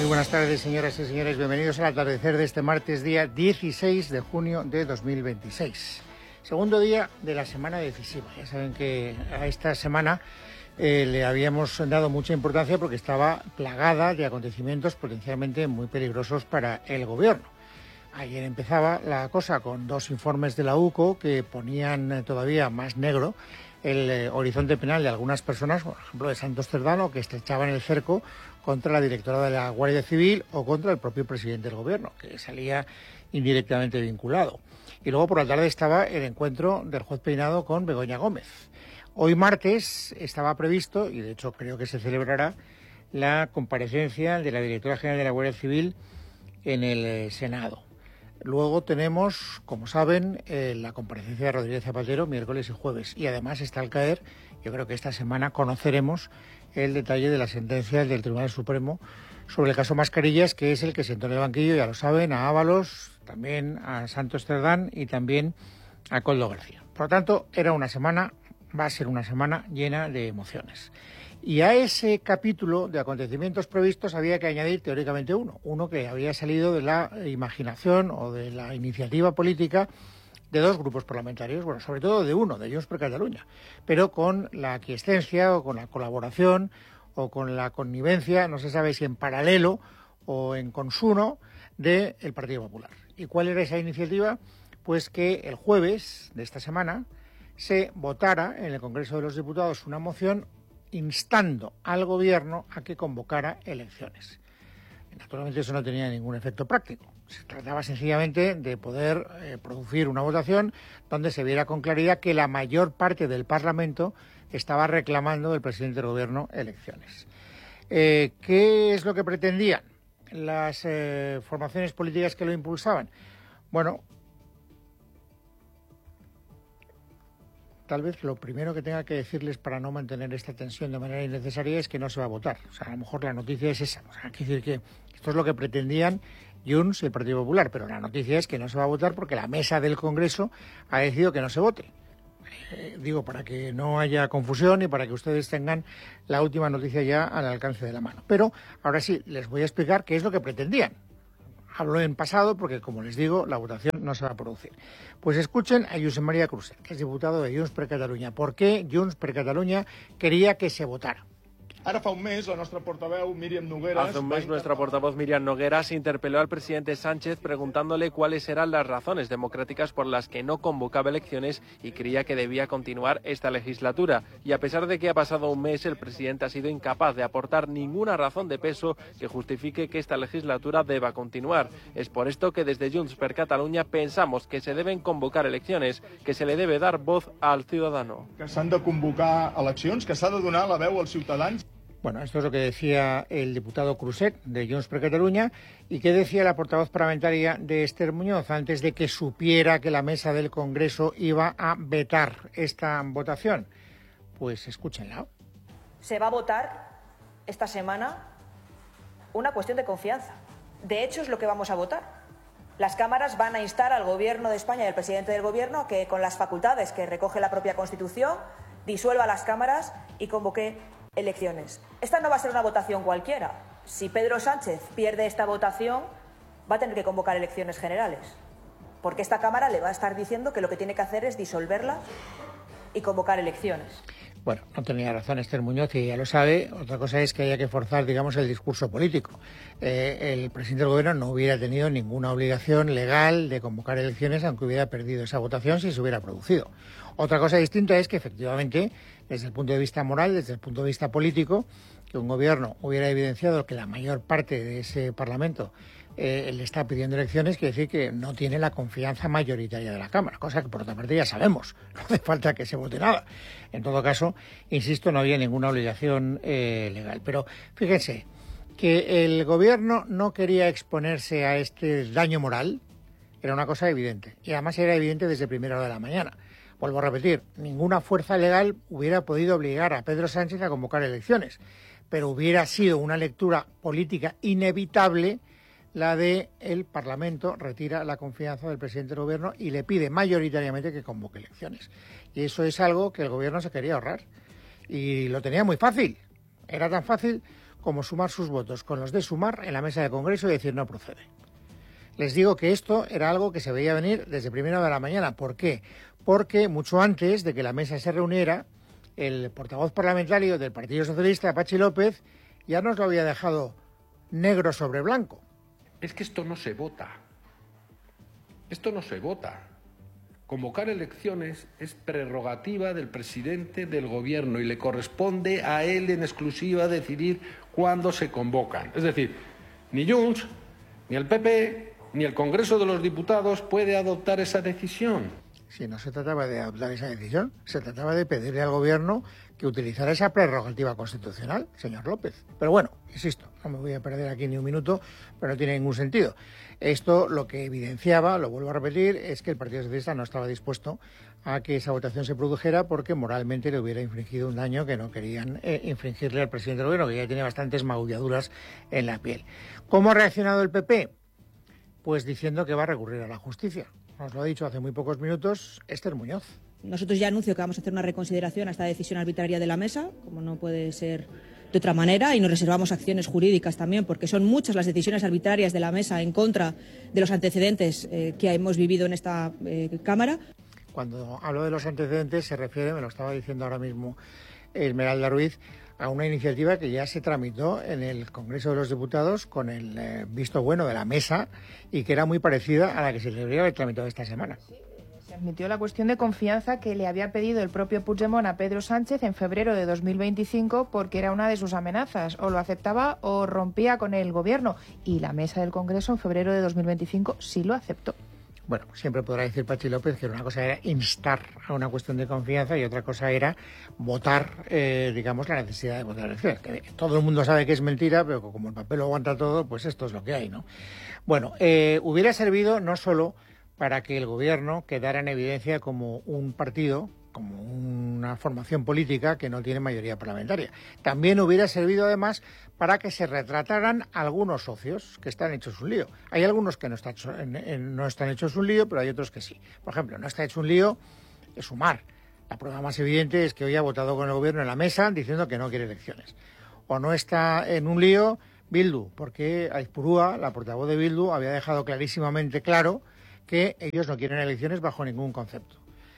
buenas tardes, señoras y señores. Bienvenidos al atardecer de este martes, día 16 de junio de 2026. Segundo día de la semana decisiva. Ya saben que a esta semana le habíamos dado mucha importancia porque estaba plagada de acontecimientos potencialmente muy peligrosos para el gobierno. Ayer empezaba la cosa con dos informes de la UCO que ponían todavía más negro el horizonte penal de algunas personas, por ejemplo de Santos Cerdán, que estrechaban el cerco contra la directora de la Guardia Civil o contra el propio presidente del gobierno, que salía indirectamente vinculado. Y luego por la tarde estaba el encuentro del juez Peinado con Begoña Gómez. Hoy martes estaba previsto, y de hecho creo que se celebrará, la comparecencia de la directora general de la Guardia Civil en el Senado. Luego tenemos, como saben, la comparecencia de Rodríguez Zapatero miércoles y jueves. Y además está al caer, yo creo que esta semana conoceremos el detalle de la sentencia del Tribunal Supremo sobre el caso Mascarillas, que es el que sentó en el banquillo, ya lo saben, a Ábalos, también a Santos Cerdán y también a Koldo García. Por lo tanto, va a ser una semana llena de emociones. Y a ese capítulo de acontecimientos previstos había que añadir teóricamente uno que había salido de la imaginación o de la iniciativa política de dos grupos parlamentarios, bueno, sobre todo de uno, de Junts per Catalunya, pero con la aquiescencia o con la colaboración o con la connivencia, no se sabe si en paralelo o en consuno, del Partido Popular. ¿Y cuál era esa iniciativa? Pues que el jueves de esta semana se votara en el Congreso de los Diputados una moción instando al gobierno a que convocara elecciones. Naturalmente eso no tenía ningún efecto práctico. Se trataba sencillamente de poder producir una votación donde se viera con claridad que la mayor parte del Parlamento estaba reclamando del presidente del gobierno elecciones. ¿Qué es lo que pretendían las formaciones políticas que lo impulsaban? Bueno, tal vez lo primero que tenga que decirles para no mantener esta tensión de manera innecesaria es que no se va a votar. O sea, a lo mejor la noticia es esa. O sea, hay que decir que esto es lo que pretendían Junts y el Partido Popular, pero la noticia es que no se va a votar porque la mesa del Congreso ha decidido que no se vote. Digo, para que no haya confusión y para que ustedes tengan la última noticia ya al alcance de la mano. Pero ahora sí, les voy a explicar qué es lo que pretendían. Hablo en pasado porque, como les digo, la votación no se va a producir. Pues escuchen a Josep María Cruzet, que es diputado de Junts per Catalunya. ¿Por qué Junts per Catalunya quería que se votara? Ara fa un mes, la nostra portaveu, Míriam Nogueras... Hace un mes, nuestra portavoz Míriam Nogueras interpeló al presidente Sánchez preguntándole cuáles eran las razones democráticas por las que no convocaba elecciones y creía que debía continuar esta legislatura. Y a pesar de que ha pasado un mes, el presidente ha sido incapaz de aportar ninguna razón de peso que justifique que esta legislatura deba continuar. Es por esto que desde Junts per Catalunya pensamos que se deben convocar elecciones, que se le debe dar voz al ciudadano. Que s'han de convocar eleccions, que s'ha de donar la veu als ciutadans. Bueno, esto es lo que decía el diputado Cruzet de Junts per Catalunya. ¿Y qué decía la portavoz parlamentaria de Esther Muñoz antes de que supiera que la mesa del Congreso iba a vetar esta votación? Pues escúchenla. Se va a votar esta semana una cuestión de confianza. De hecho, es lo que vamos a votar. Las cámaras van a instar al Gobierno de España y al presidente del Gobierno a que, con las facultades que recoge la propia Constitución, disuelva las cámaras y convoque elecciones. Esta no va a ser una votación cualquiera. Si Pedro Sánchez pierde esta votación, va a tener que convocar elecciones generales, porque esta Cámara le va a estar diciendo que lo que tiene que hacer es disolverla y convocar elecciones. Bueno, no tenía razón Esther Muñoz y ya lo sabe. Otra cosa es que haya que forzar, digamos, el discurso político. El presidente del gobierno no hubiera tenido ninguna obligación legal de convocar elecciones aunque hubiera perdido esa votación si se hubiera producido. Otra cosa distinta es que efectivamente, desde el punto de vista moral, desde el punto de vista político, que un gobierno hubiera evidenciado que la mayor parte de ese Parlamento le está pidiendo elecciones, quiere decir que no tiene la confianza mayoritaria de la Cámara, cosa que por otra parte ya sabemos, no hace falta que se vote nada. En todo caso, insisto, no había ninguna obligación legal. Pero fíjense que el gobierno no quería exponerse a este daño moral, era una cosa evidente, y además era evidente desde primera hora de la mañana. Vuelvo a repetir, ninguna fuerza legal hubiera podido obligar a Pedro Sánchez a convocar elecciones, pero hubiera sido una lectura política inevitable la de el Parlamento retira la confianza del presidente del gobierno y le pide mayoritariamente que convoque elecciones. Y eso es algo que el gobierno se quería ahorrar. Y lo tenía muy fácil. Era tan fácil como sumar sus votos con los de Sumar en la mesa del Congreso y decir no procede. Les digo que esto era algo que se veía venir desde primera hora de la mañana. ¿Por qué? Porque mucho antes de que la mesa se reuniera, el portavoz parlamentario del Partido Socialista, Patxi López, ya nos lo había dejado negro sobre blanco. Es que esto no se vota. Esto no se vota. Convocar elecciones es prerrogativa del presidente del Gobierno y le corresponde a él en exclusiva decidir cuándo se convocan. Es decir, ni Junts, ni el PP, ni el Congreso de los Diputados puede adoptar esa decisión. Si no se trataba de adoptar esa decisión, se trataba de pedirle al Gobierno que utilizara esa prerrogativa constitucional, señor López. Pero bueno, insisto, no me voy a perder aquí ni un minuto, pero no tiene ningún sentido. Esto lo que evidenciaba, lo vuelvo a repetir, es que el Partido Socialista no estaba dispuesto a que esa votación se produjera porque moralmente le hubiera infringido un daño que no querían infringirle al presidente del Gobierno, que ya tiene bastantes magulladuras en la piel. ¿Cómo ha reaccionado el PP? Pues diciendo que va a recurrir a la justicia. Nos lo ha dicho hace muy pocos minutos Esther Muñoz. Nosotros ya anuncio que vamos a hacer una reconsideración a esta decisión arbitraria de la mesa, como no puede ser de otra manera, y nos reservamos acciones jurídicas también, porque son muchas las decisiones arbitrarias de la mesa en contra de los antecedentes que hemos vivido en esta Cámara. Cuando hablo de los antecedentes se refiere, me lo estaba diciendo ahora mismo Esmeralda Ruiz, a una iniciativa que ya se tramitó en el Congreso de los Diputados con el visto bueno de la mesa y que era muy parecida a la que se debería haber tramitado esta semana. Se admitió la cuestión de confianza que le había pedido el propio Puigdemont a Pedro Sánchez en febrero de 2025 porque era una de sus amenazas. O lo aceptaba o rompía con el Gobierno. Y la mesa del Congreso en febrero de 2025 sí lo aceptó. Bueno, siempre podrá decir Patxi López que una cosa era instar a una cuestión de confianza y otra cosa era votar, digamos, la necesidad de votar elecciones. Que todo el mundo sabe que es mentira, pero como el papel lo aguanta todo, pues esto es lo que hay, ¿no? Bueno, hubiera servido no solo para que el Gobierno quedara en evidencia como un partido, como una formación política que no tiene mayoría parlamentaria. También hubiera servido además para que se retrataran algunos socios que están hechos un lío. Hay algunos que no están hechos un lío, pero hay otros que sí. Por ejemplo, no está hecho un lío Sumar. La prueba más evidente es que hoy ha votado con el Gobierno en la mesa diciendo que no quiere elecciones. O no está en un lío Bildu, porque Aizpurúa, la portavoz de Bildu, había dejado clarísimamente claro que ellos no quieren elecciones bajo ningún concepto.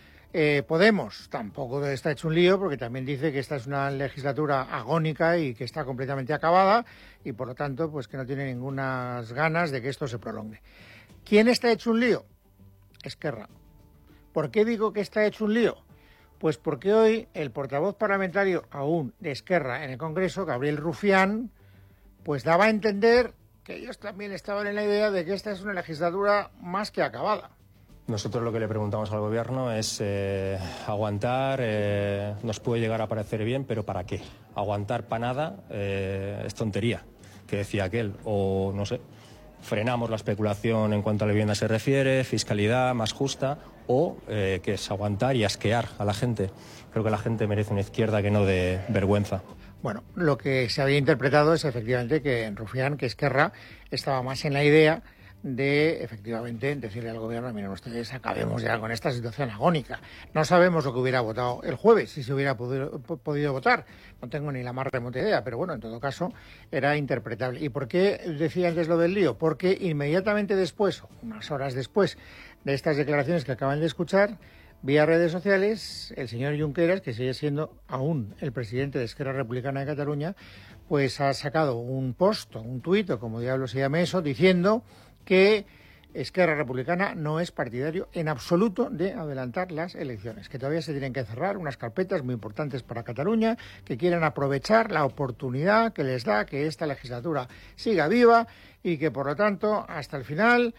Podemos tampoco está hecho un lío porque también dice que esta es una legislatura agónica y que está completamente acabada y por lo tanto pues que no tiene ninguna ganas de que esto se prolongue. ¿Quién está hecho un lío? Esquerra. ¿Por qué digo que está hecho un lío? Pues porque hoy el portavoz parlamentario aún de Esquerra en el Congreso, Gabriel Rufián, pues daba a entender que ellos también estaban en la idea de que esta es una legislatura más que acabada. Nosotros lo que le preguntamos al Gobierno es aguantar, nos puede llegar a parecer bien, pero ¿para qué? Aguantar para nada es tontería, que decía aquel, o no sé, frenamos la especulación en cuanto a la vivienda se refiere, fiscalidad más justa, o que es aguantar y asquear a la gente. Creo que la gente merece una izquierda que no de vergüenza. Bueno, lo que se había interpretado es efectivamente que en Rufián, que Esquerra, estaba más en la idea de, efectivamente, decirle al Gobierno, miren ustedes, acabemos ya con esta situación agónica. No sabemos lo que hubiera votado el jueves, si se hubiera podido votar. No tengo ni la más remota idea, pero bueno, en todo caso, era interpretable. ¿Y por qué decía antes lo del lío? Porque inmediatamente después, unas horas después de estas declaraciones que acaban de escuchar, vía redes sociales, el señor Junqueras, que sigue siendo aún el presidente de Esquerra Republicana de Cataluña, pues ha sacado un post, un tuit, o como diablo se llame eso, diciendo que Esquerra Republicana no es partidario en absoluto de adelantar las elecciones, que todavía se tienen que cerrar unas carpetas muy importantes para Cataluña, que quieren aprovechar la oportunidad que les da que esta legislatura siga viva y que, por lo tanto, hasta el final,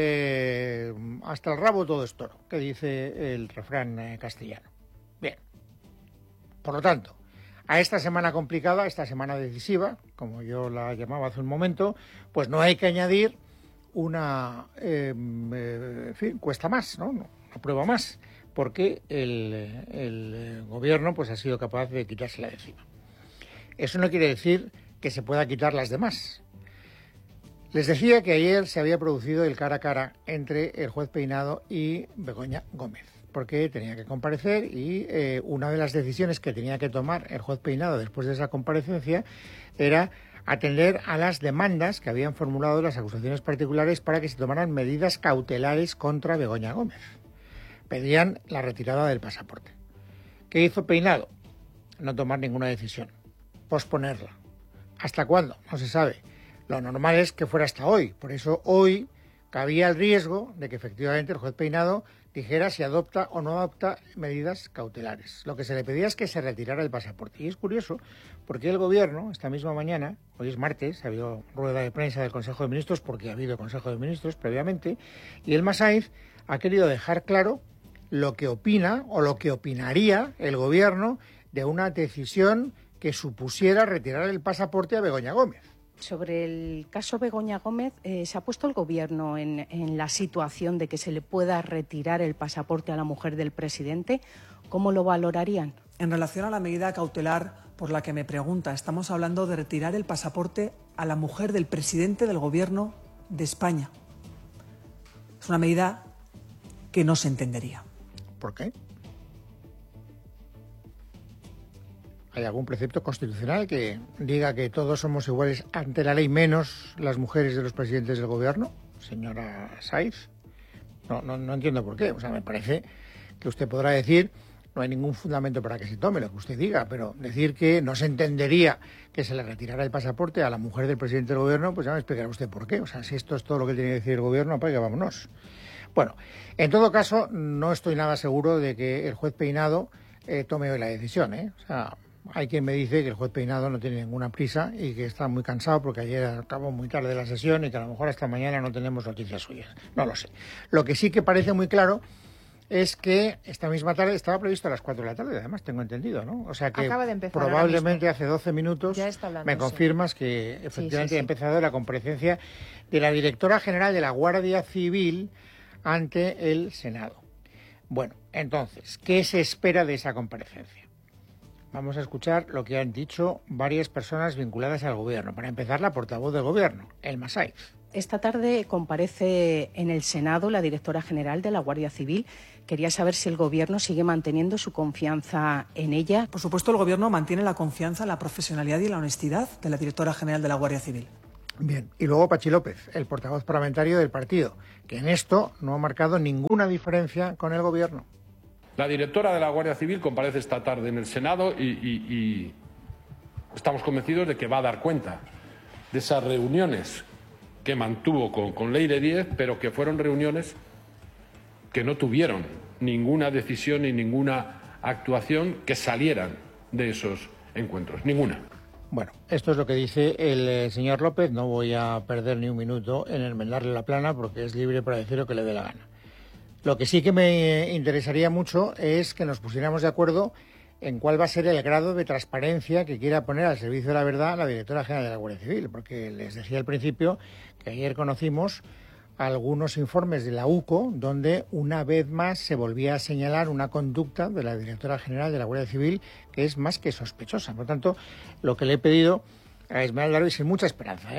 hasta el rabo todo es toro, que dice el refrán castellano. Bien, por lo tanto, a esta semana complicada, esta semana decisiva, como yo la llamaba hace un momento, pues no hay que añadir una en fin, cuesta más, ¿no? Una prueba más, porque el Gobierno pues ha sido capaz de quitársela de encima. Eso no quiere decir que se pueda quitar las demás. Les decía que ayer se había producido el cara a cara entre el juez Peinado y Begoña Gómez. porque tenía que comparecer y una de las decisiones que tenía que tomar el juez Peinado después de esa comparecencia era atender a las demandas que habían formulado las acusaciones particulares para que se tomaran medidas cautelares contra Begoña Gómez. Pedían la retirada del pasaporte. ¿Qué hizo Peinado? No tomar ninguna decisión, posponerla. ¿Hasta cuándo? No se sabe. Lo normal es que fuera hasta hoy. Por eso hoy cabía el riesgo de que efectivamente el juez Peinado dijera si adopta o no adopta medidas cautelares. Lo que se le pedía es que se retirara el pasaporte. Y es curioso porque el Gobierno, esta misma mañana, hoy es martes, ha habido rueda de prensa del Consejo de Ministros, porque ha habido Consejo de Ministros previamente, y el Masaiz ha querido dejar claro lo que opina o lo que opinaría el Gobierno de una decisión que supusiera retirar el pasaporte a Begoña Gómez. Sobre el caso Begoña Gómez, ¿se ha puesto el Gobierno en la situación de que se le pueda retirar el pasaporte a la mujer del presidente? ¿Cómo lo valorarían? En relación a la medida cautelar por la que me pregunta, estamos hablando de retirar el pasaporte a la mujer del presidente del Gobierno de España. Es una medida que no se entendería. ¿Por qué? ¿Hay algún precepto constitucional que diga que todos somos iguales ante la ley, menos las mujeres de los presidentes del Gobierno, señora Saiz? No entiendo por qué. O sea, me parece que usted podrá decir, no hay ningún fundamento para que se tome lo que usted diga, pero decir que no se entendería que se le retirara el pasaporte a la mujer del presidente del Gobierno, pues ya me explicará usted por qué. O sea, si esto es todo lo que tiene que decir el Gobierno, pues vámonos. Bueno, en todo caso, no estoy nada seguro de que el juez Peinado tome hoy la decisión, ¿eh? O sea, hay quien me dice que el juez Peinado no tiene ninguna prisa y que está muy cansado porque ayer acabó muy tarde la sesión y que a lo mejor hasta mañana no tenemos noticias suyas. No lo sé. Lo que sí que parece muy claro es que esta misma tarde estaba previsto a las 4 de la tarde, además tengo entendido, ¿no? O sea que acaba de empezar probablemente hace 12 minutos hablando, me confirmas que efectivamente ha empezado la comparecencia de la directora general de la Guardia Civil ante el Senado. Bueno, entonces, ¿qué se espera de esa comparecencia? Vamos a escuchar lo que han dicho varias personas vinculadas al Gobierno. Para empezar, la portavoz del Gobierno, el Masaiz. Esta tarde comparece en el Senado la directora general de la Guardia Civil. Quería saber si el Gobierno sigue manteniendo su confianza en ella. Por supuesto, el Gobierno mantiene la confianza, la profesionalidad y la honestidad de la directora general de la Guardia Civil. Bien, y luego Pachi López, el portavoz parlamentario del partido, que en esto no ha marcado ninguna diferencia con el Gobierno. La directora de la Guardia Civil comparece esta tarde en el Senado y estamos convencidos de que va a dar cuenta de esas reuniones que mantuvo con Leire Díez, pero que fueron reuniones que no tuvieron ninguna decisión ni ninguna actuación que salieran de esos encuentros, ninguna. Bueno, esto es lo que dice el señor López. No voy a perder ni un minuto en enmendarle la plana porque es libre para decir lo que le dé la gana. Lo que sí que me interesaría mucho es que nos pusiéramos de acuerdo en cuál va a ser el grado de transparencia que quiera poner al servicio de la verdad la directora general de la Guardia Civil, porque les decía al principio que ayer conocimos algunos informes de la UCO donde una vez más se volvía a señalar una conducta de la directora general de la Guardia Civil que es más que sospechosa. Por lo tanto, lo que le he pedido a Esmeralda Ruiz, sin mucha esperanza,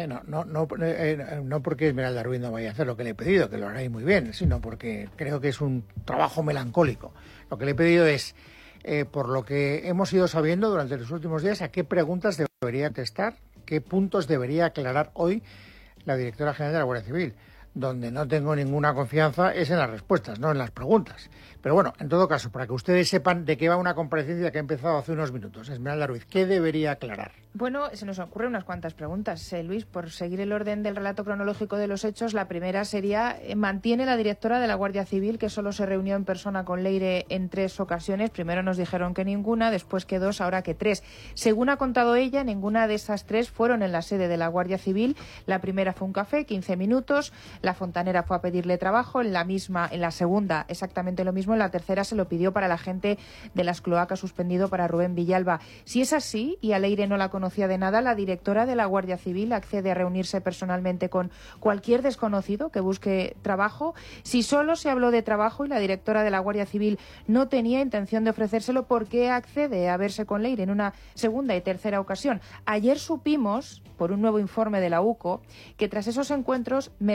no porque Esmeralda Ruiz no vaya a hacer lo que le he pedido, que lo hará muy bien, sino porque creo que es un trabajo melancólico. Lo que le he pedido es, por lo que hemos ido sabiendo durante los últimos días, a qué preguntas debería contestar, qué puntos debería aclarar hoy la directora general de la Guardia Civil. Donde no tengo ninguna confianza es en las respuestas, no en las preguntas. Pero bueno, en todo caso, para que ustedes sepan de qué va una comparecencia que ha empezado hace unos minutos. Esmeralda Ruiz, ¿qué debería aclarar? Bueno, se nos ocurren unas cuantas preguntas, Luis. Por seguir el orden del relato cronológico de los hechos, la primera sería, ¿mantiene la directora de la Guardia Civil que solo se reunió en persona con Leire en 3 ocasiones? Primero nos dijeron que ninguna, después que 2, ahora que 3. Según ha contado ella, ninguna de esas 3 fueron en la sede de la Guardia Civil. La primera fue un café, 15 minutos. La fontanera fue a pedirle trabajo. En la segunda, exactamente lo mismo. En la tercera se lo pidió para la gente de las cloacas, suspendido para Rubén Villalba. Si es así, y a Leire no la conocía de nada, la directora de la Guardia Civil accede a reunirse personalmente con cualquier desconocido que busque trabajo. Si solo se habló de trabajo y la directora de la Guardia Civil no tenía intención de ofrecérselo, ¿por qué accede a verse con Leire en una segunda y tercera ocasión? Ayer supimos, por un nuevo informe de la UCO, que tras esos encuentros, Mercedes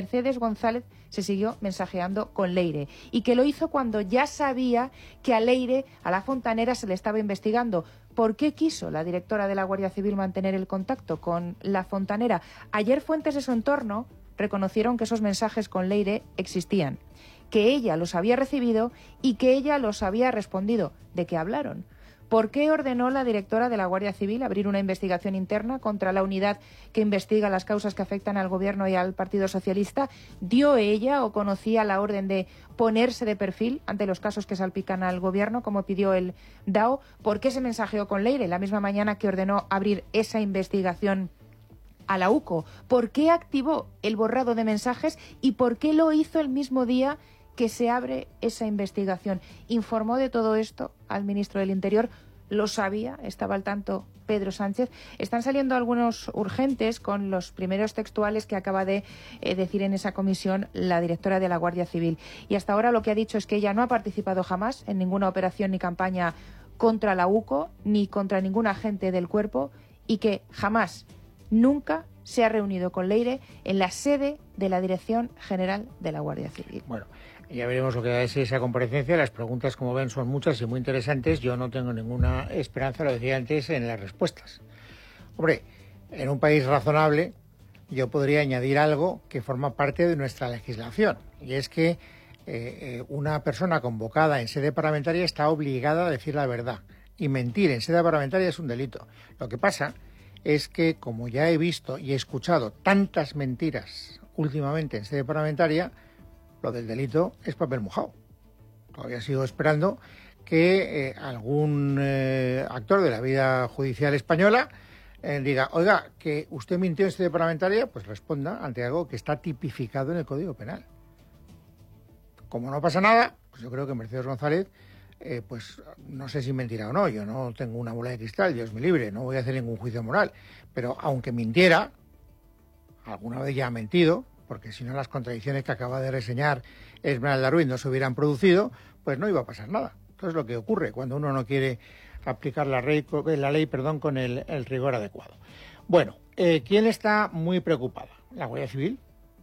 González se siguió mensajeando con Leire y que lo hizo cuando ya sabía que a Leire, a la fontanera, se le estaba investigando. ¿Por qué quiso la directora de la Guardia Civil mantener el contacto con la fontanera? Ayer fuentes de su entorno reconocieron que esos mensajes con Leire existían, que ella los había recibido y que ella los había respondido. ¿De qué hablaron? ¿Por qué ordenó la directora de la Guardia Civil abrir una investigación interna contra la unidad que investiga las causas que afectan al Gobierno y al Partido Socialista? ¿Dio ella o conocía la orden de ponerse de perfil ante los casos que salpican al Gobierno, como pidió el DAO? ¿Por qué se mensajeó con Leire la misma mañana que ordenó abrir esa investigación a la UCO? ¿Por qué activó el borrado de mensajes y por qué lo hizo el mismo día que se abre esa investigación? ¿Informó de todo esto al ministro del Interior? ¿Lo sabía? ¿Estaba al tanto Pedro Sánchez? Están saliendo algunos urgentes con los primeros textuales que acaba de decir en esa comisión la directora de la Guardia Civil. Y hasta ahora lo que ha dicho es que ella no ha participado jamás en ninguna operación ni campaña contra la UCO ni contra ningún agente del cuerpo y que jamás, nunca se ha reunido con Leire en la sede de la Dirección General de la Guardia Civil. Bueno, ya veremos lo que da esa comparecencia. Las preguntas, como ven, son muchas y muy interesantes. Yo no tengo ninguna esperanza, lo decía antes, en las respuestas. Hombre, en un país razonable yo podría añadir algo que forma parte de nuestra legislación, y es que una persona convocada en sede parlamentaria está obligada a decir la verdad, y mentir en sede parlamentaria es un delito. Lo que pasa es que, como ya he visto y he escuchado tantas mentiras últimamente en sede parlamentaria, lo del delito es papel mojado. Todavía sigo esperando que algún actor de la vida judicial española diga, oiga, que usted mintió en sede parlamentaria, pues responda ante algo que está tipificado en el Código Penal. Como no pasa nada, pues yo creo que Mercedes González, pues no sé si mentirá o no, yo no tengo una bola de cristal, Dios me libre, no voy a hacer ningún juicio moral, pero aunque mintiera, alguna vez ya ha mentido, porque si no las contradicciones que acaba de reseñar Esmeralda Ruiz no se hubieran producido, pues no iba a pasar nada. Entonces lo que ocurre cuando uno no quiere aplicar la ley con el rigor adecuado. Bueno, ¿quién está muy preocupada? La Guardia Civil.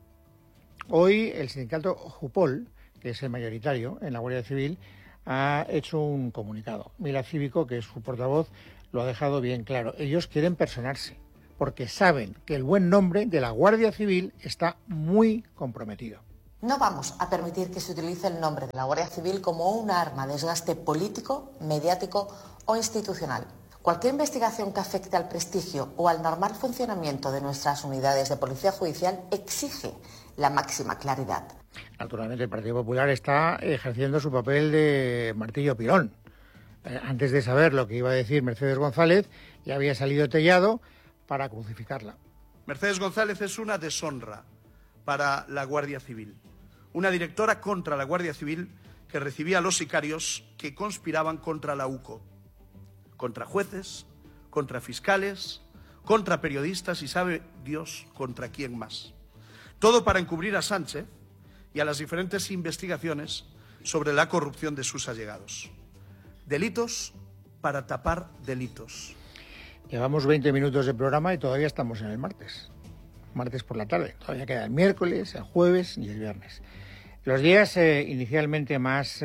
Hoy el sindicato Jupol, que es el mayoritario en la Guardia Civil, ha hecho un comunicado. Mila Cívico, que es su portavoz, lo ha dejado bien claro. Ellos quieren personarse, porque saben que el buen nombre de la Guardia Civil está muy comprometido. No vamos a permitir que se utilice el nombre de la Guardia Civil como un arma de desgaste político, mediático o institucional. Cualquier investigación que afecte al prestigio o al normal funcionamiento de nuestras unidades de policía judicial exige la máxima claridad. Naturalmente, el Partido Popular está ejerciendo su papel de martillo pilón. Antes de saber lo que iba a decir Mercedes González, ya había salido Tellado para crucificarla. Mercedes González es una deshonra para la Guardia Civil. Una directora contra la Guardia Civil que recibía a los sicarios que conspiraban contra la UCO. Contra jueces, contra fiscales, contra periodistas y sabe Dios contra quién más. Todo para encubrir a Sánchez y a las diferentes investigaciones sobre la corrupción de sus allegados. Delitos para tapar delitos. Llevamos 20 minutos de programa y todavía estamos en el martes. Martes por la tarde. Todavía queda el miércoles, el jueves y el viernes. Los días inicialmente más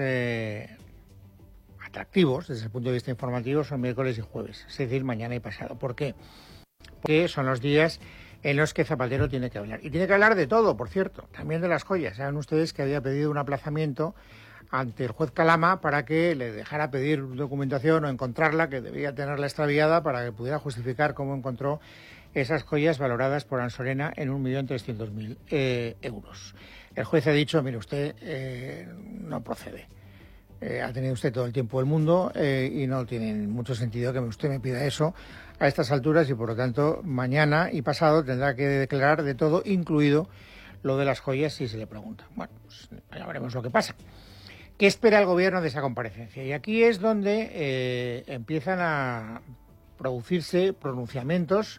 atractivos desde el punto de vista informativo son miércoles y jueves, es decir, mañana y pasado. ¿Por qué? Porque son los días en los que Zapatero tiene que hablar. Y tiene que hablar de todo, por cierto, también de las joyas. Saben ustedes que había pedido un aplazamiento ante el juez Calama para que le dejara pedir documentación o encontrarla, que debía tenerla extraviada, para que pudiera justificar cómo encontró esas joyas valoradas por Ansorena en 1.300.000 euros. El juez ha dicho, mire usted, no procede. Ha tenido usted todo el tiempo del mundo y no tiene mucho sentido que usted me pida eso a estas alturas y, por lo tanto, mañana y pasado tendrá que declarar de todo, incluido lo de las joyas, si se le pregunta. Bueno, pues ya veremos lo que pasa. ¿Qué espera el Gobierno de esa comparecencia? Y aquí es donde empiezan a producirse pronunciamientos.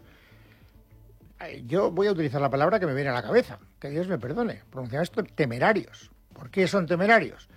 Yo voy a utilizar la palabra que me viene a la cabeza, que Dios me perdone, pronunciamientos temerarios. ¿Por qué son temerarios?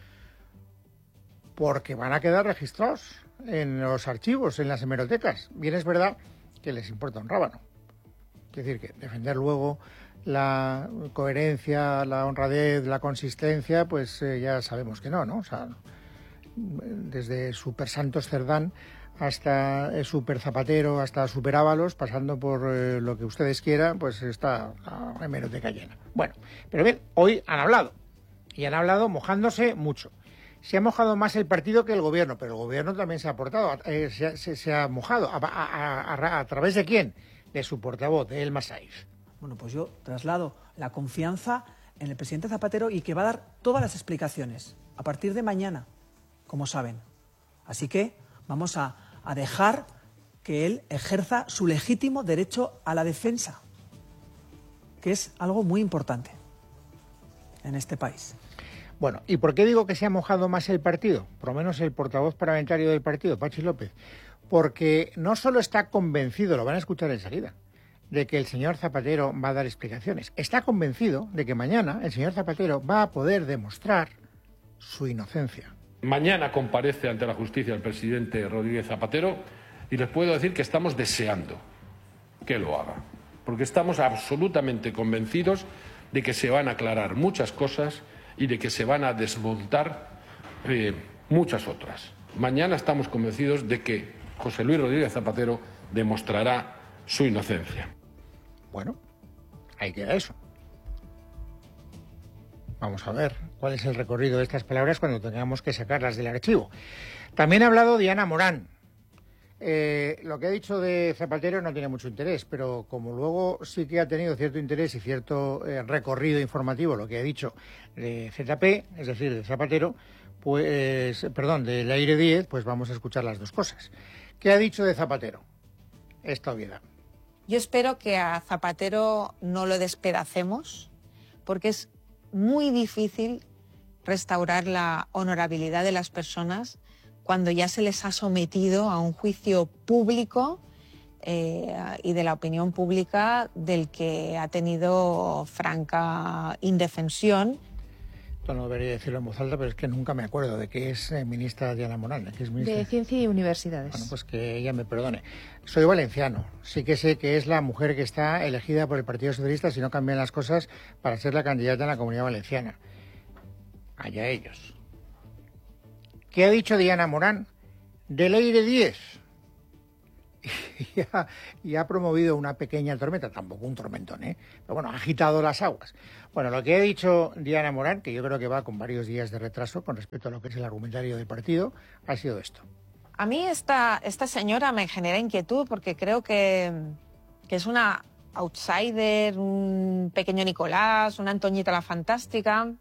Porque van a quedar registrados en los archivos, en las hemerotecas. Bien es verdad que les importa un rábano. Es decir, que defender luego la coherencia, la honradez, la consistencia, pues ya sabemos que no, ¿no? O sea, desde Super Santos Cerdán hasta Super Zapatero, hasta Super Ábalos, pasando por lo que ustedes quieran, pues está la hemeroteca llena. Bueno, pero bien, hoy han hablado, y han hablado mojándose mucho. Se ha mojado más el partido que el gobierno, pero el gobierno también se ha aportado, se ha mojado. ¿A través de quién? De su portavoz, de Elma Saif. Bueno, pues yo traslado la confianza en el presidente Zapatero y que va a dar todas las explicaciones a partir de mañana, como saben. Así que vamos a dejar que él ejerza su legítimo derecho a la defensa, que es algo muy importante en este país. Bueno, ¿y por qué digo que se ha mojado más el partido? Por lo menos el portavoz parlamentario del partido, Patxi López. Porque no solo está convencido, lo van a escuchar enseguida, de que el señor Zapatero va a dar explicaciones. Está convencido de que mañana el señor Zapatero va a poder demostrar su inocencia. Mañana comparece ante la justicia el presidente Rodríguez Zapatero y les puedo decir que estamos deseando que lo haga, porque estamos absolutamente convencidos de que se van a aclarar muchas cosas y de que se van a desmontar muchas otras. Mañana estamos convencidos de que José Luis Rodríguez Zapatero demostrará su inocencia. Bueno, ahí queda eso. Vamos a ver cuál es el recorrido de estas palabras cuando tengamos que sacarlas del archivo. También ha hablado Diana Morán. Lo que ha dicho de Zapatero no tiene mucho interés, pero como luego sí que ha tenido cierto interés y cierto recorrido informativo lo que ha dicho de ZP, es decir, de Zapatero, pues, perdón, de Leire Díez, pues vamos a escuchar las dos cosas. ¿Qué ha dicho de Zapatero? Esta obviedad. Yo espero que a Zapatero no lo despedacemos, porque es muy difícil restaurar la honorabilidad de las personas cuando ya se les ha sometido a un juicio público y de la opinión pública del que ha tenido franca indefensión. Esto no debería decirlo en voz alta, pero es que nunca me acuerdo de qué es ministra Diana Morán. ¿De qué es ministra? De Ciencia y Universidades. Bueno, pues que ella me perdone. Soy valenciano. Sí que sé que es la mujer que está elegida por el Partido Socialista si no cambian las cosas para ser la candidata en la Comunidad Valenciana. Allá ellos. ¿Qué ha dicho Diana Morán? De Leire Díez. Y ha promovido una pequeña tormenta, tampoco un tormentón, pero bueno, ha agitado las aguas. Bueno, lo que ha dicho Diana Morán, que yo creo que va con varios días de retraso con respecto a lo que es el argumentario del partido, ha sido esto. A mí esta señora me genera inquietud porque creo que es una outsider, un pequeño Nicolás, una Antoñita la Fantástica,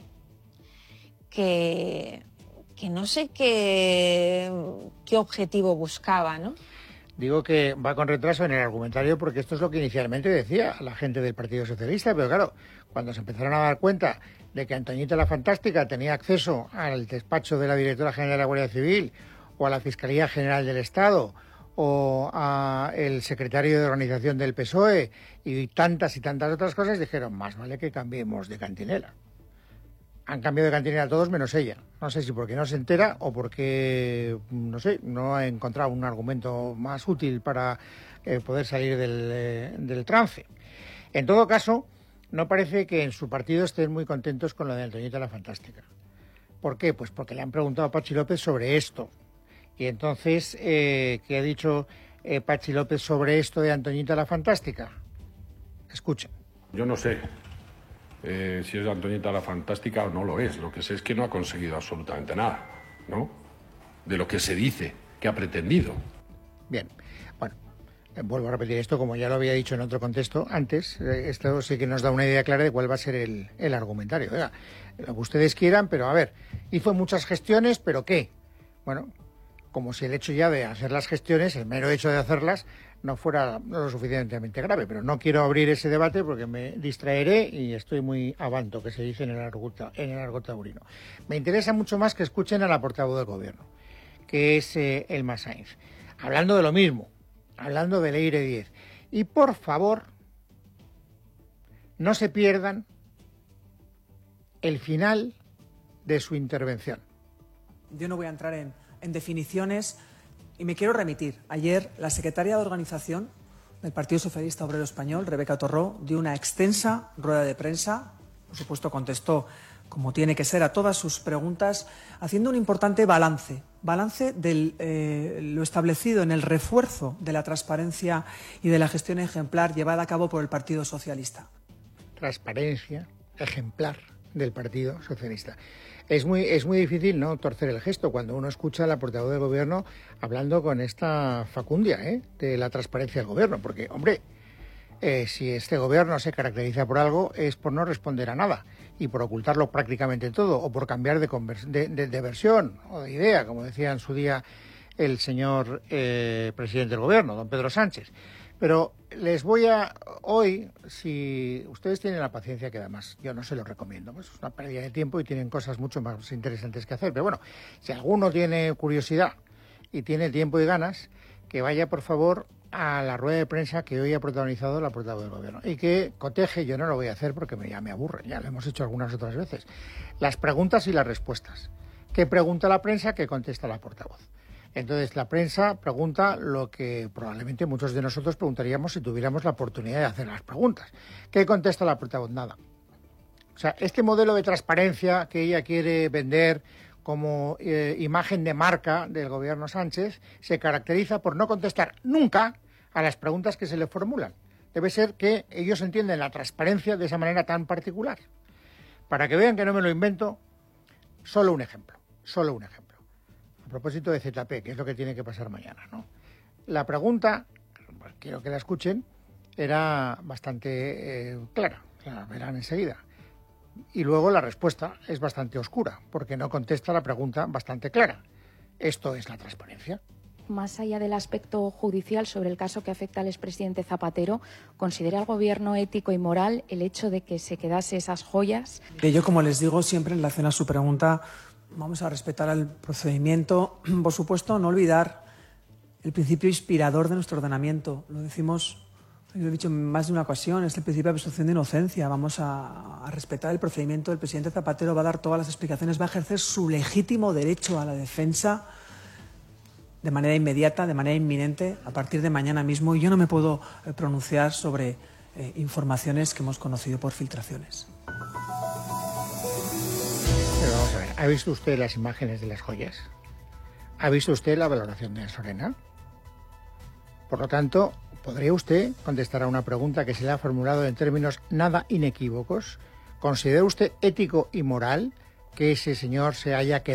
que no sé qué objetivo buscaba, ¿no? Digo que va con retraso en el argumentario porque esto es lo que inicialmente decía la gente del Partido Socialista, pero claro, cuando se empezaron a dar cuenta de que Antoñita la Fantástica tenía acceso al despacho de la Directora General de la Guardia Civil o a la Fiscalía General del Estado o a el secretario de Organización del PSOE y tantas otras cosas, dijeron, más vale que cambiemos de cantinela. Han cambiado de cantinela todos menos ella. No sé si porque no se entera o porque, no sé, no ha encontrado un argumento más útil para poder salir del trance. En todo caso, no parece que en su partido estén muy contentos con lo de Antoñita la Fantástica. ¿Por qué? Pues porque le han preguntado a Patxi López sobre esto. Y entonces, ¿qué ha dicho Patxi López sobre esto de Antoñita la Fantástica? Escuchen. Yo no sé si es Antoñita la Fantástica o no lo es. Lo que sé es que no ha conseguido absolutamente nada, ¿no? De lo que se dice que ha pretendido. Bien, bueno, vuelvo a repetir esto como ya lo había dicho en otro contexto antes. Esto sí que nos da una idea clara de cuál va a ser el argumentario. Oiga, lo que ustedes quieran, pero a ver, hizo muchas gestiones, ¿pero qué? Bueno, como si el hecho ya de hacer las gestiones, el mero hecho de hacerlas, no fuera lo suficientemente grave. Pero no quiero abrir ese debate porque me distraeré y estoy muy avanto, que se dice en el argot taurino. Me interesa mucho más que escuchen a la portavoz del Gobierno, que es Elma Sainz, hablando de lo mismo, hablando de Leire Díez. Y por favor, no se pierdan el final de su intervención. Yo no voy a entrar en definiciones y me quiero remitir. Ayer la secretaria de Organización del Partido Socialista Obrero Español, Rebeca Torró, dio una extensa rueda de prensa. Por supuesto, contestó como tiene que ser a todas sus preguntas, haciendo un importante balance de lo establecido en el refuerzo de la transparencia y de la gestión ejemplar llevada a cabo por el Partido Socialista. Transparencia ejemplar del Partido Socialista. Es muy difícil no torcer el gesto cuando uno escucha a la portavoz del Gobierno hablando con esta facundia de la transparencia del Gobierno, porque, hombre, si este Gobierno se caracteriza por algo es por no responder a nada y por ocultarlo prácticamente todo o por cambiar de versión o de idea, como decía en su día el señor presidente del Gobierno, don Pedro Sánchez. Pero les voy a... Hoy, si ustedes tienen la paciencia, que además yo no se lo recomiendo, pues es una pérdida de tiempo y tienen cosas mucho más interesantes que hacer. Pero bueno, si alguno tiene curiosidad y tiene tiempo y ganas, que vaya, por favor, a la rueda de prensa que hoy ha protagonizado la portavoz del Gobierno y que coteje, yo no lo voy a hacer porque ya me aburre, ya lo hemos hecho algunas otras veces, las preguntas y las respuestas. ¿Qué pregunta la prensa? ¿Qué contesta la portavoz? Entonces, la prensa pregunta lo que probablemente muchos de nosotros preguntaríamos si tuviéramos la oportunidad de hacer las preguntas. ¿Qué contesta la portavoz? Nada. O sea, este modelo de transparencia que ella quiere vender como imagen de marca del Gobierno Sánchez se caracteriza por no contestar nunca a las preguntas que se le formulan. Debe ser que ellos entienden la transparencia de esa manera tan particular. Para que vean que no me lo invento, solo un ejemplo. A propósito de ZP, que es lo que tiene que pasar mañana, ¿no? La pregunta, pues quiero que la escuchen, era bastante clara, la verán enseguida. Y luego la respuesta es bastante oscura, porque no contesta la pregunta bastante clara. Esto es la transparencia. Más allá del aspecto judicial sobre el caso que afecta al expresidente Zapatero, ¿considera el Gobierno ético y moral el hecho de que se quedase esas joyas? Yo, como les digo siempre en relación a su pregunta, vamos a respetar el procedimiento. Por supuesto, no olvidar el principio inspirador de nuestro ordenamiento. Lo decimos, lo he dicho en más de una ocasión, es el principio de presunción de inocencia. Vamos a respetar el procedimiento. El presidente Zapatero va a dar todas las explicaciones, va a ejercer su legítimo derecho a la defensa de manera inmediata, de manera inminente, a partir de mañana mismo. Y yo no me puedo pronunciar sobre informaciones que hemos conocido por filtraciones. Pero vamos a ver, ¿ha visto usted las imágenes de las joyas? ¿Ha visto usted la valoración de Sorena? Por lo tanto, ¿podría usted contestar a una pregunta que se le ha formulado en términos nada inequívocos? ¿Considera usted ético y moral que ese señor se haya quedado